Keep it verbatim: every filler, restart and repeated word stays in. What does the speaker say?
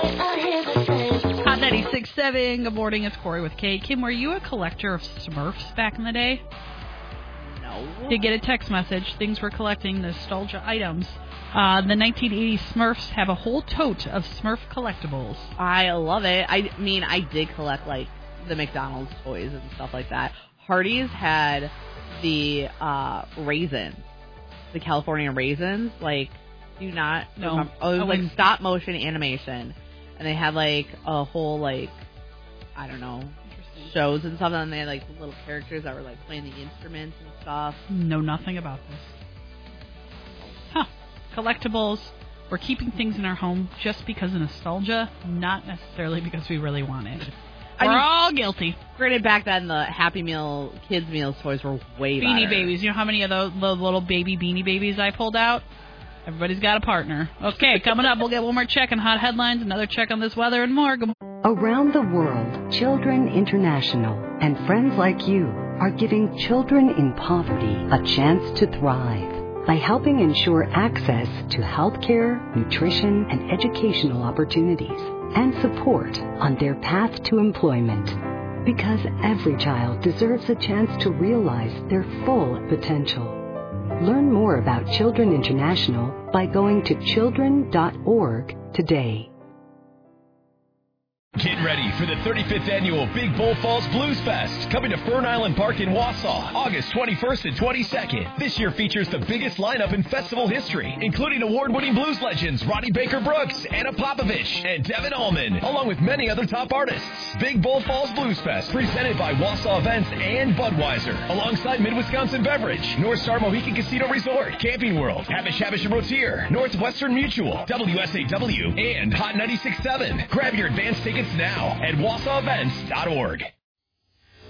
Hot ninety-six point seven. Good morning. It's Corey with Kate. Kim, were you a collector of Smurfs back in the day? No. Did get a text message. Things were collecting nostalgia items. Uh, the nineteen eighties Smurfs have a whole tote of Smurf collectibles. I love it. I mean, I did collect, like, the McDonald's toys and stuff like that. Hardee's had the uh, raisins, the California raisins. Like, do you not No. remember? Oh, it was, I like, wouldn't- stop motion animation. And they had, like, a whole, like, I don't know, shows and stuff. And they had, like, little characters that were, like, playing the instruments and stuff. Know nothing about this. Huh. Collectibles. We're keeping things in our home just because of nostalgia, not necessarily because we really want it. I We're mean, all guilty. Granted, back then, the Happy Meal, Kids Meals toys were way better. Beanie Babies. You know how many of those, those little baby Beanie Babies I pulled out? Everybody's got a partner. Okay, coming up, we'll get one more check on hot headlines, another check on this weather, and more. Good Around the world, Children International and friends like you are giving children in poverty a chance to thrive by helping ensure access to healthcare, nutrition, and educational opportunities and support on their path to employment. Because every child deserves a chance to realize their full potential. Learn more about Children International by going to children dot org today. Get ready for the thirty-fifth Annual Big Bull Falls Blues Fest, coming to Fern Island Park in Wausau, August twenty-first and twenty-second. This year features the biggest lineup in festival history, including award-winning blues legends Ronnie Baker Brooks, Anna Popovich, and Devin Allman, along with many other top artists. Big Bull Falls Blues Fest, presented by Wausau Events and Budweiser, alongside Mid-Wisconsin Beverage, North Star Mohican Casino Resort, Camping World, Havish Havish and Rotier, Northwestern Mutual, W S A W, and Hot ninety-six point seven. Grab your advance tickets now at wausau events dot org.